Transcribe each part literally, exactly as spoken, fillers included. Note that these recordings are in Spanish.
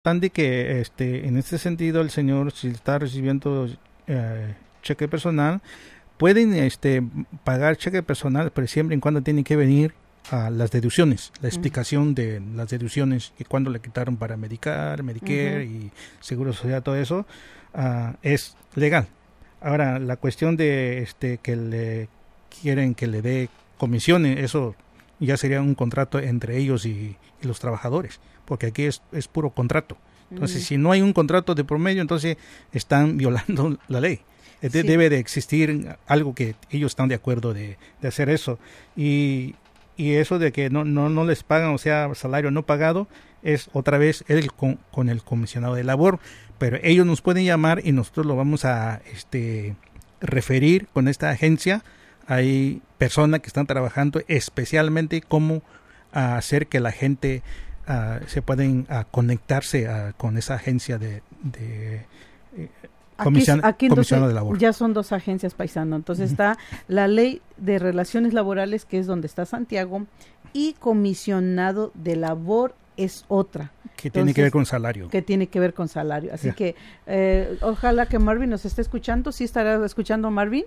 importante que este, en este sentido el señor, si está recibiendo eh, cheque personal, pueden este, pagar cheque personal, pero siempre y cuando tienen que venir a las deducciones, la explicación uh-huh. de las deducciones y cuándo le quitaron para Medicare, Medicare uh-huh. y Seguro Social, todo eso uh, es legal. Ahora, la cuestión de este que le quieren que le dé comisiones, eso ya sería un contrato entre ellos y, y los trabajadores, porque aquí es, es puro contrato. Entonces, uh-huh. si no hay un contrato de por medio, entonces están violando la ley. Sí. Debe de existir algo que ellos están de acuerdo de, de hacer eso. Y, y eso de que no, no, no les pagan, o sea, salario no pagado, es otra vez el con, con el comisionado de labor. Pero ellos nos pueden llamar y nosotros lo vamos a este, referir con esta agencia. Hay personas que están trabajando especialmente cómo hacer que la gente uh, se pueden uh, conectarse uh, con esa agencia de, de eh, comisión, aquí, aquí comisionado de labor. Ya son dos agencias, paisano. Entonces uh-huh. está la ley de relaciones laborales, que es donde está Santiago, y comisionado de labor es otra. Que Entonces, tiene que ver con salario. Que tiene que ver con salario. Así yeah. que eh, ojalá que Marvin nos esté escuchando. ¿Sí estará escuchando Marvin?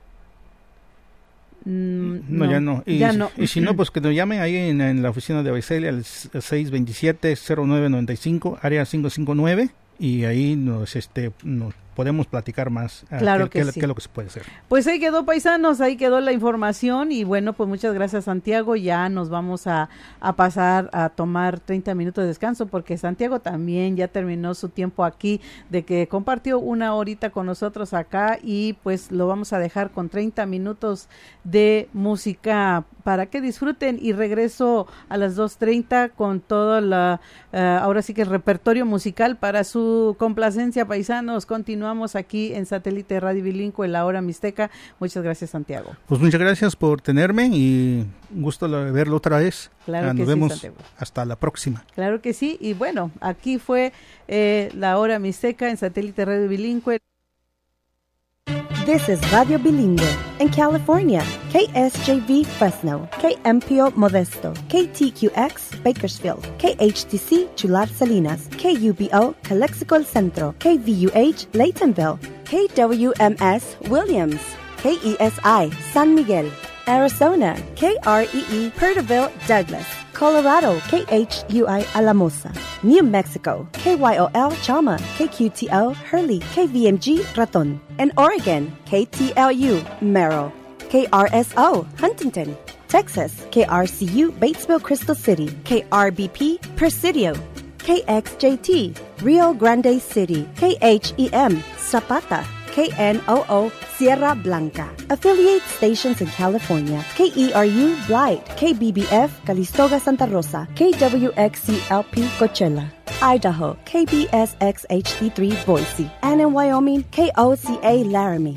Mm, no, no, ya no. Y, ya no. Y si no, pues que nos llamen ahí en, en la oficina de Baicelia al seis dos siete, cero nueve nueve cinco, área cinco cinco nueve, y ahí nos este nos podemos platicar más claro uh, qué, que qué, sí. qué es lo que se puede hacer. Pues ahí quedó, paisanos, ahí quedó la información y bueno, pues muchas gracias, Santiago. Ya nos vamos a, a pasar a tomar treinta minutos de descanso porque Santiago también ya terminó su tiempo aquí, de que compartió una horita con nosotros acá y pues lo vamos a dejar con treinta minutos de música para que disfruten y regreso a las dos treinta con todo la, uh, ahora sí que el repertorio musical para su complacencia, paisanos. Continuamos aquí en Satélite Radio Bilingüe, la hora mixteca. Muchas gracias, Santiago. Pues muchas gracias por tenerme y un gusto verlo otra vez. Claro uh, que nos sí, vemos Santiago. Hasta la próxima. Claro que sí, y bueno, aquí fue eh, la hora mixteca en Satélite Radio Bilingüe. This is Radio Bilingüe in California, K S J V Fresno, K M P O Modesto, K T Q X Bakersfield, K H T C Chular Salinas, K U B O Calexico El Centro, K V U H Laytonville, K W M S Williams, K E S I San Miguel, Arizona, K R E E Perterville Douglas, Colorado, K H U I Alamosa, New Mexico, K Y O L Chama, K Q T O Hurley, K V M G Raton, and Oregon, K T L U Merrill, K R S O Huntington, Texas, K R C U Batesville Crystal City, K R B P Presidio, K X J T Rio Grande City, K H E M Zapata, K N O O Sierra Blanca. Affiliate stations in California, K E R U Blight, K B B F Calistoga Santa Rosa, K W X C L P Coachella, Idaho, K B S X H D three Boise, and in Wyoming, K O C A Laramie.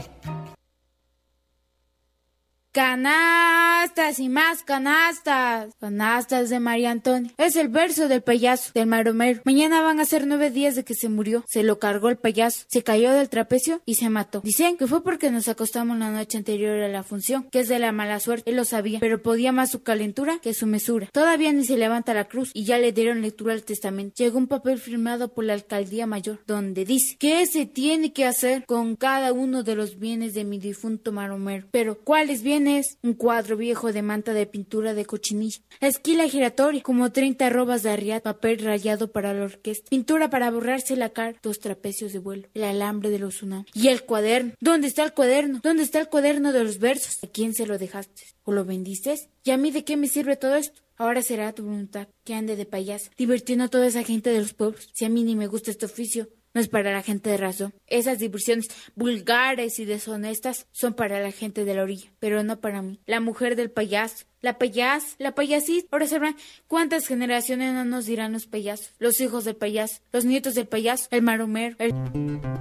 Canastas y más canastas. Canastas de María Antonia. Es el verso del payaso, del maromero. Mañana van a ser nueve días de que se murió. Se lo cargó el payaso. Se cayó del trapecio y se mató. Dicen que fue porque nos acostamos la noche anterior a la función, que es de la mala suerte. Él lo sabía, pero podía más su calentura que su mesura. Todavía ni se levanta la cruz y ya le dieron lectura al testamento. Llegó un papel firmado por la alcaldía mayor, donde dice qué se tiene que hacer con cada uno de los bienes de mi difunto maromero. Pero, ¿cuáles bienes? Un cuadro viejo de manta de pintura de cochinilla, la esquila giratoria, como treinta arrobas de arriat, papel rayado para la orquesta, pintura para borrarse la cara, dos trapecios de vuelo, el alambre de los tsunamis. Y el cuaderno. ¿Dónde está el cuaderno? ¿Dónde está el cuaderno de los versos? ¿A quién se lo dejaste? ¿O lo vendiste? ¿Y a mí de qué me sirve todo esto? Ahora será tu voluntad que ande de payaso, divirtiendo a toda esa gente de los pueblos. Si a mí ni me gusta este oficio, no es para la gente de razón. Esas diversiones vulgares y deshonestas son para la gente de la orilla, pero no para mí. La mujer del payaso, la payas, la payasita. Ahora sabrán cuántas generaciones no nos dirán los payasos, los hijos del payaso, los nietos del payaso, el maromero, el...